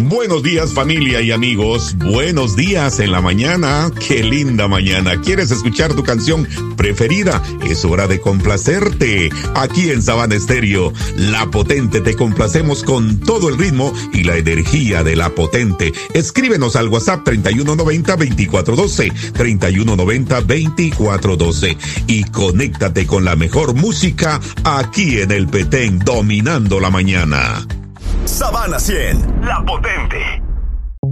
Buenos días, familia y amigos. Buenos días en la mañana. Qué linda mañana. ¿Quieres escuchar tu canción preferida? Es hora de complacerte. Aquí en Sabana Estéreo, La Potente, te complacemos con todo el ritmo y la energía de La Potente. Escríbenos al WhatsApp 3190-2412, 3190-2412 y conéctate con la mejor música aquí en el Petén, dominando la mañana. Sabana 100, La Potente.